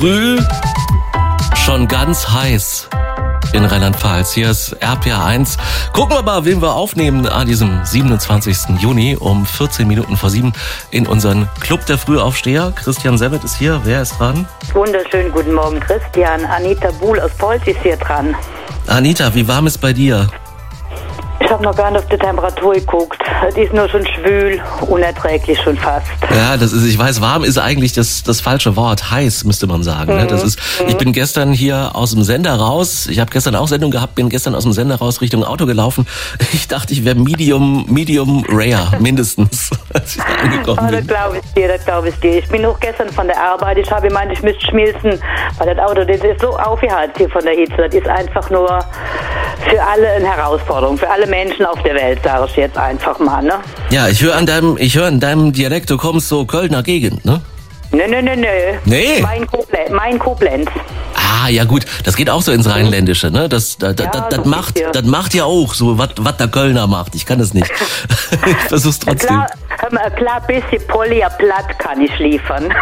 Früh schon ganz heiß in Rheinland-Pfalz. Hier ist RPR 1. Gucken wir mal, wen wir aufnehmen an diesem 27. Juni um 14 Minuten vor 7 in unseren Club der Frühaufsteher. Christian Sebet ist hier. Wer ist dran? Wunderschönen guten Morgen, Christian. Anita Buhl aus Polz ist hier dran. Anita, wie warm ist bei dir? Ich habe noch gar nicht auf die Temperatur geguckt. Es ist nur schon schwül, unerträglich schon fast. Ja, ich weiß, warm ist eigentlich das falsche Wort. Heiß, müsste man sagen. Ne? Ich bin gestern hier aus dem Sender raus. Ich habe gestern auch Sendung gehabt, bin gestern aus dem Sender raus Richtung Auto gelaufen. Ich dachte, ich wäre Medium Rare, mindestens, als ich da angekommen bin. Das glaube ich dir. Ich bin auch gestern von der Arbeit. Ich habe gemeint, ich müsste schmilzen, weil das Auto, das ist so aufgeheizt hier von der Hitze. Das ist einfach nur für alle eine Herausforderung, für alle Menschen auf der Welt, sage ich jetzt einfach mal, ne? Ja, ich höre in deinem Dialekt, du kommst so Kölner Gegend, ne? Nee? Mein Koblenz. Ah, ja gut, das geht auch so ins Rheinländische, ne? Das macht ja auch so, was der Kölner macht. Ich kann das nicht. Ich versuch's trotzdem. Klar, bisschen Polly platt kann ich liefern.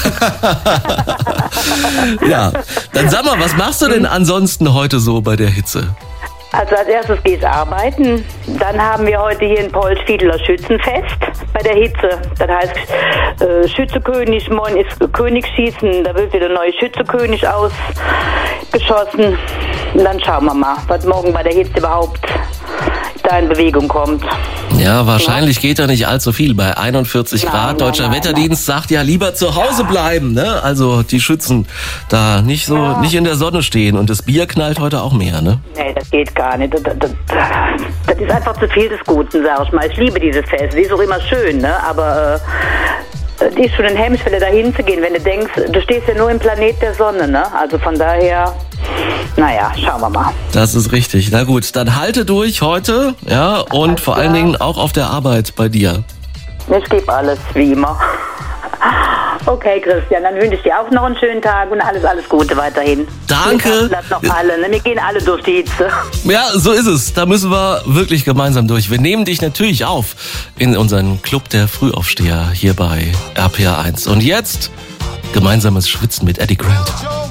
Ja, dann sag mal, was machst du denn ansonsten heute so bei der Hitze? Also als erstes gehe ich arbeiten. Dann haben wir heute hier in Polz Fiedler Schützenfest bei der Hitze. Das heißt Schützekönig, morgen ist Königsschießen. Da wird wieder ein neuer Schützekönig ausgeschossen. Und dann schauen wir mal, was morgen bei der Hitze überhaupt da in Bewegung kommt. Ja, wahrscheinlich geht da nicht allzu viel. Bei 41 Grad. Deutscher Wetterdienst sagt ja lieber zu Hause bleiben, ne? Also die Schützen da nicht in der Sonne stehen. Und das Bier knallt heute auch mehr, ne? Nee, das geht gar nicht. Das ist einfach zu viel des Guten, sag ich mal. Ich liebe dieses Fest. Die ist auch immer schön, ne? Aber die ist schon ein Hemmschwelle, dahin zu gehen, wenn du denkst, du stehst ja nur im Planet der Sonne, ne? Also von daher, naja, schauen wir mal. Das ist richtig. Na gut, dann halte durch heute, ja, und vor allen Dingen auch auf der Arbeit bei dir. Ich gebe alles, wie immer. Okay, Christian, dann wünsche ich dir auch noch einen schönen Tag und alles Gute weiterhin. Danke. Wir noch alle, ne? Wir gehen alle durch die Hitze. Ja, so ist es. Da müssen wir wirklich gemeinsam durch. Wir nehmen dich natürlich auf in unseren Club der Frühaufsteher hier bei RPR 1. Und jetzt gemeinsames Schwitzen mit Eddie Grant.